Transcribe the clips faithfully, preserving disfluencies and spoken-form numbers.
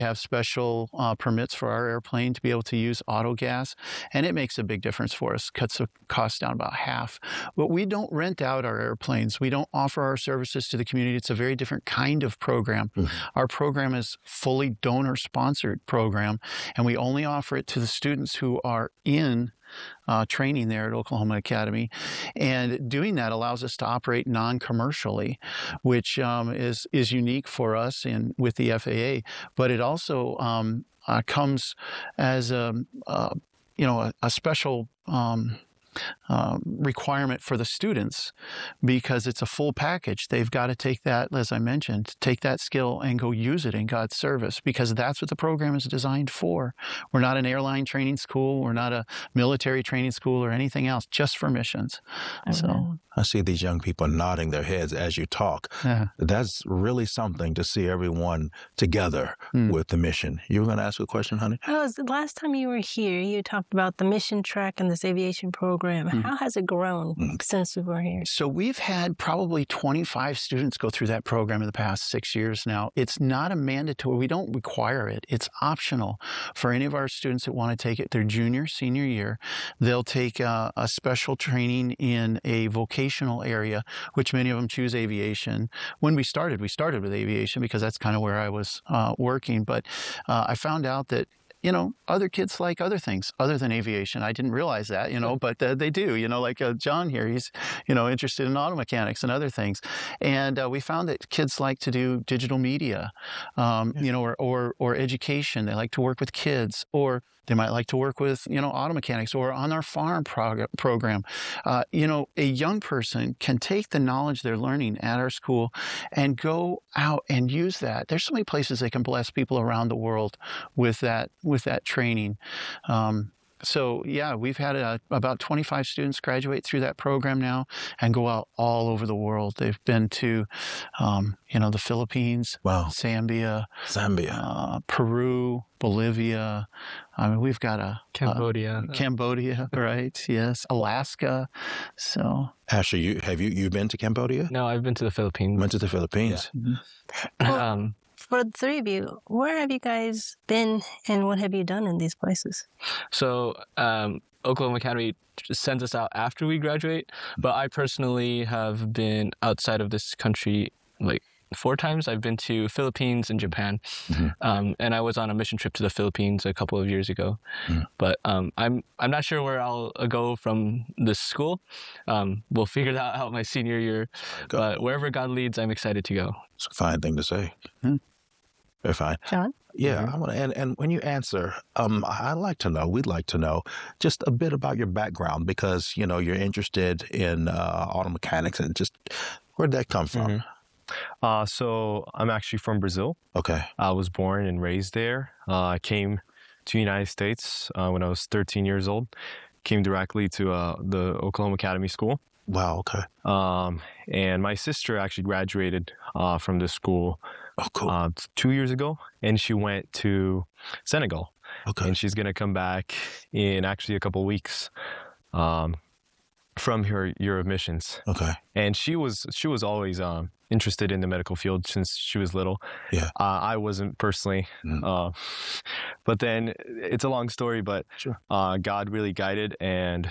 have special uh, permits for our airplane to be able to use auto gas, and it makes a big difference for us, cuts the cost down about half. But we don't rent out our airplanes. We don't offer our services to the community. It's a very different kind of program. Mm-hmm. Our program is fully donor-sponsored program, and we only offer it to the students who are in Uh, training there at Oklahoma Academy. And doing that allows us to operate non-commercially, which um, is is unique for us in with the F A A. But it also um, uh, comes as a, uh, you know a, a special um, Uh, requirement for the students, because it's a full package. They've got to take that, as I mentioned, take that skill and go use it in God's service, because that's what the program is designed for. We're not an airline training school. We're not a military training school or anything else, just for missions. I so know. I see these young people nodding their heads as you talk. Yeah. That's really something to see everyone together mm. with the mission. You were going to ask a question, honey? Oh, the last time you were here, you talked about the mission track and this aviation program. Mm. How has it grown mm. since we were here? So we've had probably twenty-five students go through that program in the past six years now. It's not a mandatory. We don't require it. It's optional for any of our students that want to take it. Their junior, senior year, they'll take a, a special training in a vocational area, which many of them choose aviation. When we started, we started with aviation because that's kind of where I was uh, working. But uh, I found out that you know, other kids like other things other than aviation. I didn't realize that, you know, but uh, they do, you know, like uh, John here, he's, you know, interested in auto mechanics and other things. And uh, we found that kids like to do digital media, um, yeah. you know, or, or, or education. They like to work with kids, or they might like to work with, you know, auto mechanics, or on our farm prog- program. Uh, you know, a young person can take the knowledge they're learning at our school and go out and use that. There's so many places they can bless people around the world with that, with that training. Um, So, yeah, we've had uh, about twenty-five students graduate through that program now and go out all over the world. They've been to, um, you know, the Philippines, wow. Zambia, Zambia, uh, Peru, Bolivia. I mean, we've got a Cambodia, uh, Cambodia, right? Yes, Alaska. So, Asher, you have you you been to Cambodia? No, I've been to the Philippines. Went to the Philippines. Yeah. Mm-hmm. um, For the three of you, where have you guys been and what have you done in these places? So, um, Oklahoma Academy sends us out after we graduate, but I personally have been outside of this country like four times. I've been to Philippines and Japan, mm-hmm. um, and I was on a mission trip to the Philippines a couple of years ago. Mm. But um, I'm I'm not sure where I'll go from this school. Um, we'll figure that out my senior year. Go. But wherever God leads, I'm excited to go. It's a fine thing to say. Mm. Very fine. John? Yeah, mm-hmm. I want to, and, and when you answer, um, I'd like to know, we'd like to know just a bit about your background, because, you know, you're interested in uh, auto mechanics, and just where'd that come from? Mm-hmm. Uh, so I'm actually from Brazil. Okay. I was born and raised there. Uh, I came to the United States uh, when I was thirteen years old. Came directly to uh, the Oklahoma Academy School. Wow, okay. Um, and my sister actually graduated uh, from this school oh, cool. uh, two years ago, and she went to Senegal. Okay. And she's going to come back in actually a couple of weeks um, from her year of missions. Okay. And she was she was always um, interested in the medical field since she was little. Yeah. Uh, I wasn't personally. Mm. Uh, but then it's a long story, but sure. uh, God really guided, and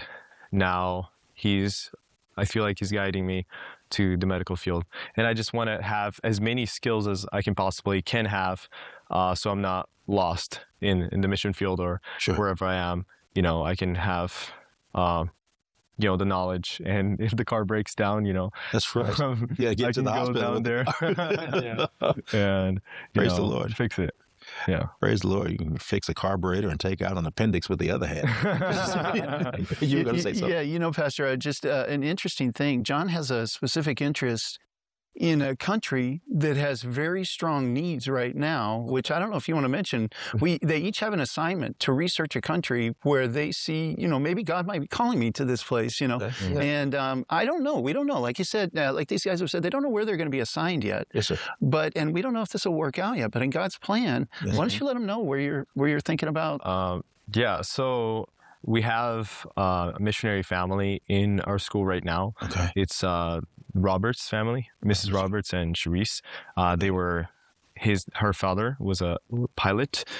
now he's... I feel like he's guiding me to the medical field. And I just want to have as many skills as I can possibly can have, uh, so I'm not lost in, in the mission field or sure. wherever I am. You know, I can have, uh, you know, the knowledge. And if the car breaks down, you know. That's right. Um, yeah, get I to can the go hospital. down there. yeah. And, praise know, the Lord. Fix it. Yeah. Praise the Lord. You can fix a carburetor and take out an appendix with the other hand. You were going to say something. Yeah, you know, Pastor, uh, just uh, an interesting thing. John has a specific interest in a country that has very strong needs right now, which I don't know if you want to mention. We They each have an assignment to research a country where they see, you know, maybe God might be calling me to this place, you know. Okay. Yeah. And um, I don't know. We don't know. Like you said, uh, like these guys have said, they don't know where they're going to be assigned yet. Yes, sir. But, and we don't know if this will work out yet, but in God's plan, yes, why don't you let them know where you're, where you're thinking about? Um, yeah, so we have uh, a missionary family in our school right now. Okay. It's uh, Roberts family, Missus Roberts and Sharice. Uh, they were his her father was a pilot,